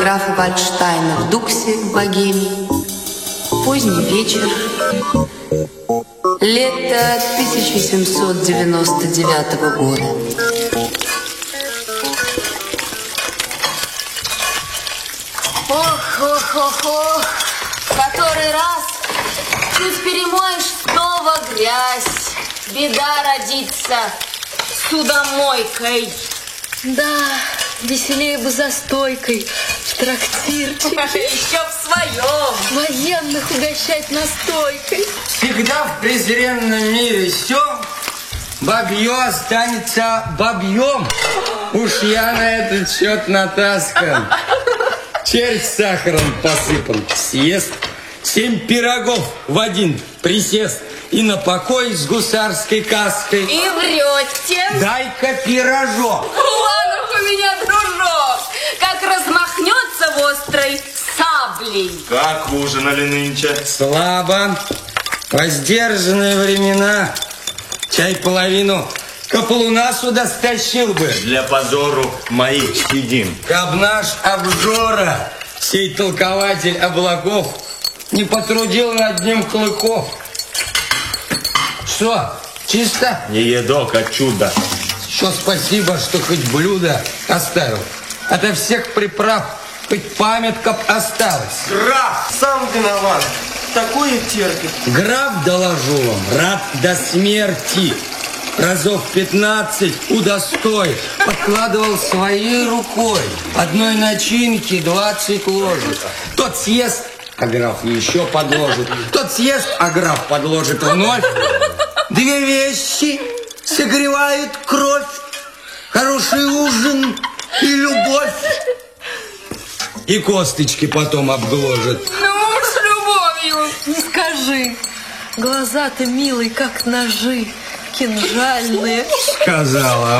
графа Вальштайна в Дуксе, в Богемии. Поздний вечер. Лето 1799 года. Ох, который раз чуть перемоешь, снова грязь. Беда родится судомойкой. Да, веселее бы за стойкой, в трактирчике. Еще в своем. Военных угощать настойкой. Всегда в презренном мире все бабье останется бабьем. Уж я на этот счет натаскан. Червь сахаром посыпан, съест 7 пирогов в один присест. И на покой с гусарской каской. И врете. Дай-ка пирожок. Ладно, у меня дружок. Как размахнется в острой саблей. Как ужинали нынче? Слабо. Воздержанные времена. Чай половину каплуна сюда стащил бы. Для позору моих щадин. Каб наш обжора, сей толкователь облаков, не потрудил над ним клыков. Что, чисто? Не едок, а чудо. Еще спасибо, что хоть блюдо оставил. Ото всех приправ хоть памятка осталась. Граф, сам виноват. Такое терпит. Граф, доложу вам, рад до смерти. Разов 15 удостой подкладывал своей рукой. Одной начинки 20 ложек. Тот съест, а граф еще подложит. Тот съест, а граф подложит вновь. Две вещи согревают кровь. Хороший ужин и любовь. И косточки потом обгложит. Ну, с любовью. Не скажи. Глаза-то милые, как ножи, кинжальные. Сказала,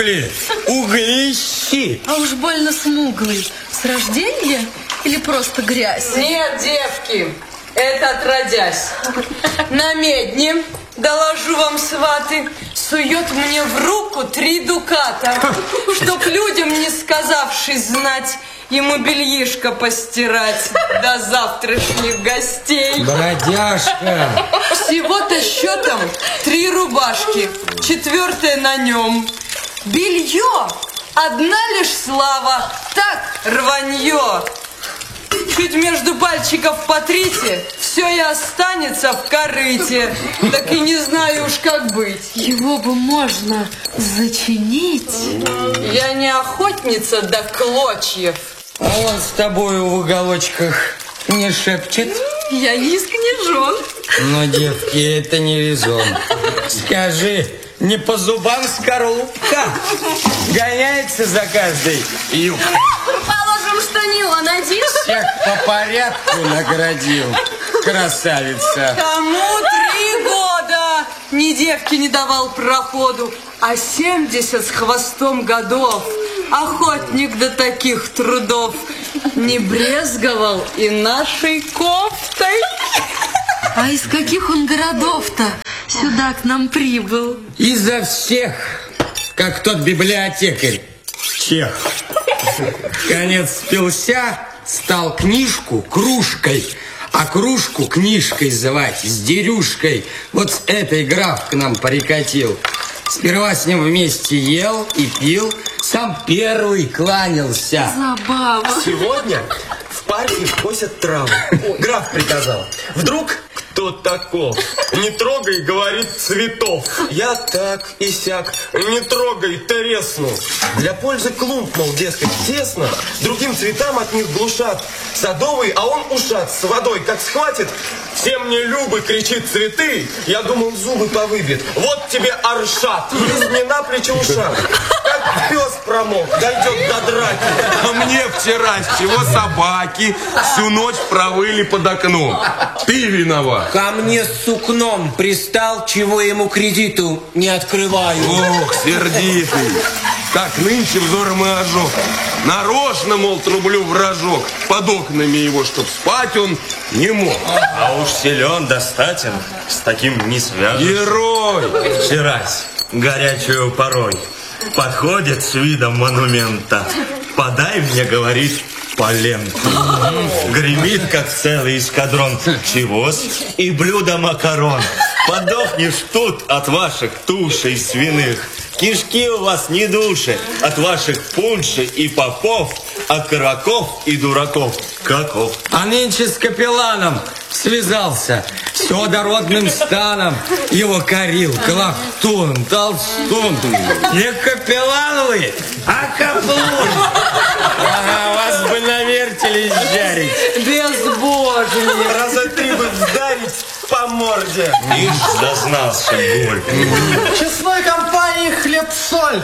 углищи. А уж больно смуглый. С рождения или просто грязь? Нет, девки, это отродясь. На медне, доложу вам, сваты, сует мне в руку 3 дуката, чтоб людям, не сказавшись знать, ему бельишко постирать до завтрашних гостей. Бродяжка. Всего-то счетом 3 рубашки, 4-я на нем. Белье, одна лишь слава, так рванье. Чуть между пальчиков потрите, все и останется в корыте. Так и не знаю уж, как быть. Его бы можно зачинить. Я не охотница до клочьев. А он с тобою в уголочках не шепчет? Я не скнижон. Но, девки, это не резон. Скажи, не по зубам скорлупка? Гоняется за каждой юбкой. Положим, что не он один. Всех по порядку наградил. Красавица. Кому 3 года ни девки не давал проходу, а 70 с хвостом годов. Охотник до таких трудов не брезговал и нашей кофтой. А из каких он городов-то сюда к нам прибыл? Изо всех, как тот библиотекарь чех. Конец спился, стал книжку кружкой, а кружку книжкой звать, с дерюшкой. Вот с этой граф к нам прикатил. Сперва с ним вместе ел и пил, сам первый кланялся. Забава. Сегодня в парке косят траву. Граф приказал. Вдруг кто таков? Не трогай, говорит, цветов. Я так и сяк. Не трогай, тресну. Для пользы клумб, мол, дескать, тесно. Другим цветам от них глушат. Садовый, а он ушат с водой, как схватит. Все мне любы, кричит, цветы. Я думал, зубы повыбит. Вот тебе аршат. Из не на плечи ушат. Как пес промок, дойдет до драки. А мне вчера с чего собаки всю ночь провыли под окном? Ты виноват. Ко мне с сукном пристал, чего ему кредиту не открываю. Ох, сердитый. Так нынче взором и ожог. Нарочно, мол, трублю в рожок. Под окнами его, чтоб спать он не мог. А уж силен, достатен, с таким не свяжешь. Герой! Вчерась, горячую порой, подходит с видом монумента. Подай мне, говорит, поленту. Гремит, как целый эскадрон. Чевос и блюдо макарон. Подохнешь тут от ваших тушей свиных. Кишки у вас не души от ваших пуншей и попов, а караков и дураков каков. А нынче с капелланом связался, все дородным станом его корил, Клахтун, Толстун. Не капеллан вы, а каплун. Ага, вас бы на вертеле жарить. Безбожие. Раза 3 бы вдарить по морде. Ишь, зазнался голь. Честной компании хлеб-соль.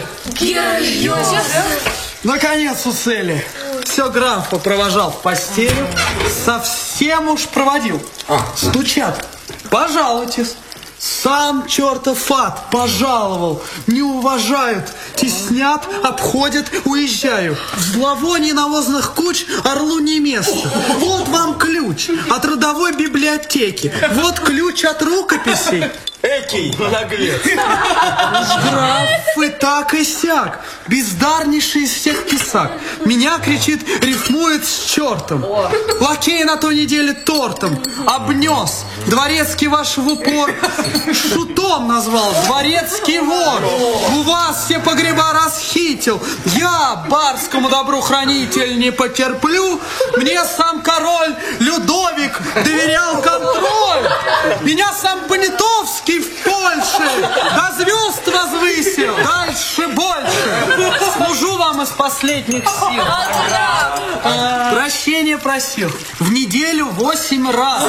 Наконец у цели. Все граф попровожал в постелю. Совсем уж проводил. Стучат. Пожалуйтесь. Сам чертов ад пожаловал. Не уважают, теснят, обходят, уезжаю. В зловонии навозных куч орлу не место. Вот вам ключ от родовой библиотеки. Вот ключ от рукописей. Экий наглец. Граф и так и сяк. Бездарнейший из всех писак. Меня, кричит, рифмует с чертом. Лакей на той неделе тортом обнес. Дворецкий ваш в упор шутом назвал. Дворецкий вор. У вас все погреба расхитил. Я барскому добру хранитель не потерплю. Мне сам король Людовик доверял контроль. Меня сам Понятовский в Польше до звезд возвысил. Дальше больше. Служу вам из последних сил. Прощения просил в неделю 8 раз.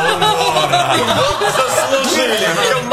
Заслужили.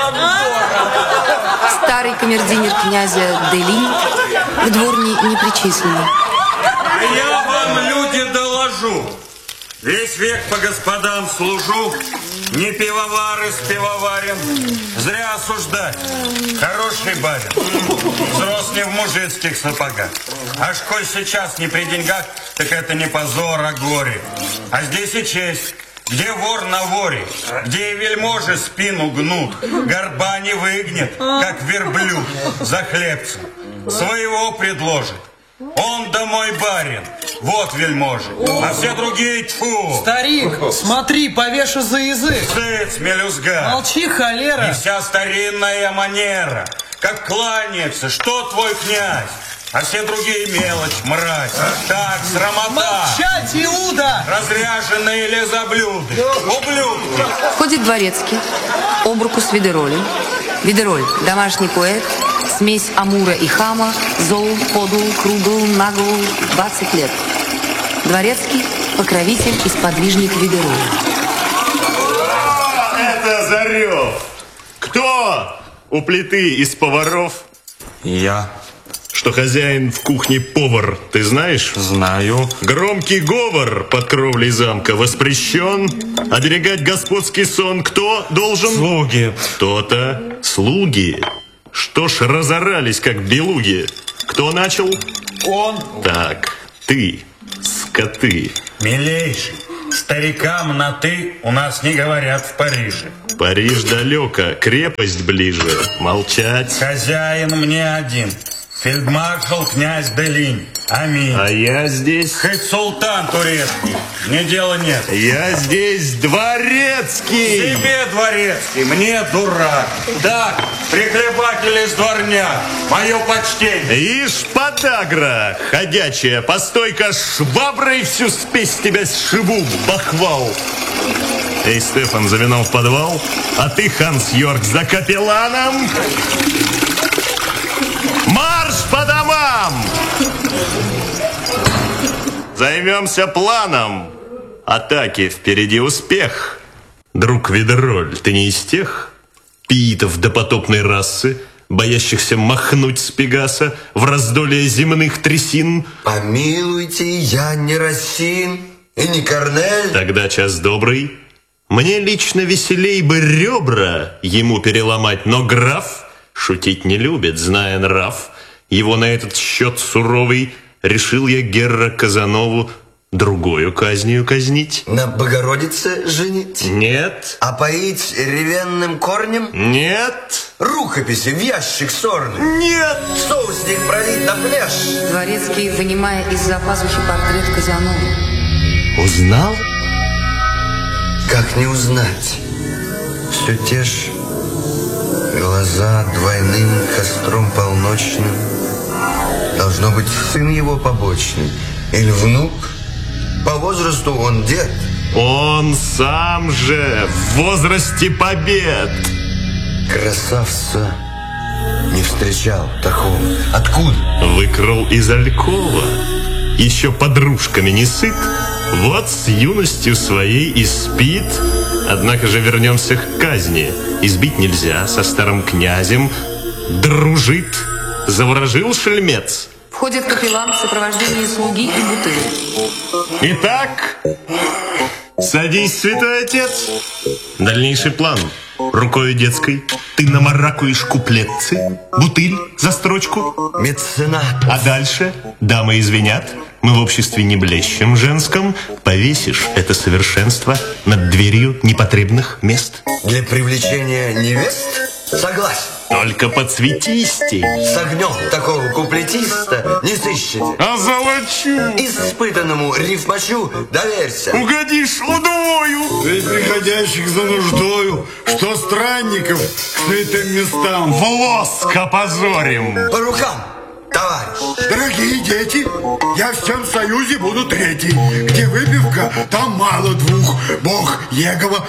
Старый камердинер князя Делинь к дворне не причисленный. Я вам, люди, доложу. Весь век по господам служу. Не пивовар из пивоварен. Зря осуждать. Хороший барин. Взрос не в мужицких сапогах. Аж кой сейчас не при деньгах, так это не позор, а горе. А здесь и честь. Где вор на воре, где и вельможи спину гнут, горба не выгнет, как верблюд за хлебцем. Своего предложит. Он да мой барин, вот вельможи, а все другие тьфу. Старик, смотри, повешу за язык. Цыц, мелюзга. Молчи, холера. И вся старинная манера, как кланяется, что твой князь, а все другие мелочь, мразь. Так, срамота. Молчать, Иуда! Разряженные лизоблюды, ублюдки. Входит дворецкий, об руку с Видеролем. Видероль, домашний поэт, смесь Амура и Хама, зол, подул, кругл, нагл, 20 лет. Дворецкий, покровитель и сподвижник Видероля. Это Зарев. Кто у плиты из поваров? Я. Что хозяин в кухне повар, ты знаешь? Знаю. Громкий говор под кровлей замка воспрещен. Оберегать господский сон кто должен? Слуги. Кто-то. Слуги. Что ж разорались, как белуги? Кто начал? Он. Так, ты, скоты. Милейший, старикам на «ты» у нас не говорят в Париже. Париж далеко, крепость ближе. Молчать. Хозяин мне один. Фельдмаршал князь Делинь. Аминь. А я здесь... Хоть султан турецкий. Мне дела нет. Я здесь дворецкий. Тебе дворецкий, мне дурак. Так, прихлебатель из дворня. Мое почтение. Ишь, подагра, ходячая, постой-ка, шваброй всю спесь тебя сшибу, бахвал. Эй, Стефан, за вином в подвал, а ты, Ханс Йорк, за капелланом. Марш по домам! Займемся планом. Атаки, впереди успех. Друг Видероль, ты не из тех пиитов допотопной расы, боящихся махнуть с Пегаса в раздолье земных трясин? Помилуйте, я не Рассин и не Корнель. Тогда час добрый. Мне лично веселей бы ребра ему переломать, но граф шутить не любит, зная нрав. Его на этот счет суровый решил я Герра Казанову другою казнью казнить. На Богородице женить? Нет. А поить ревенным корнем? Нет. Рукописи в ящик сорный? Нет. Соусник пролить на пляж? Дворецкий, вынимая из-за пазухи портрет Казанова. Узнал? Как не узнать? Все те ж глаза двойным костром полночным. Должно быть, сын его побочный. Или внук? По возрасту он дед. Он сам же в возрасте побед. Красавца не встречал такого. Откуда? Выкрал из алькова. Еще подружками не сыт. Вот с юностью своей и спит. Однако же вернемся к казни. Избить нельзя, со старым князем дружит. Заворожил шельмец. Входит капеллан в сопровождении слуги и бутыли. Итак, садись, святой отец. Дальнейший план. Рукою детской ты намаракуешь куплетцы, бутыль за строчку. Меценат. А дальше дамы извинят, мы в обществе не блещем женском. Повесишь это совершенство над дверью непотребных мест. Для привлечения невест? Согласен. Только подсветисти. С огнем такого куплетиста не сыщете. А золочу. Испытанному рифмачу доверься. Угодишь удвою. Ведь приходящих за нуждою, что странников к святым местам. В лоск опозорим. По рукам, товарищ. Дорогие дети, я в всем союзе буду третий. Где выпивка, там мало двух. Бог Егова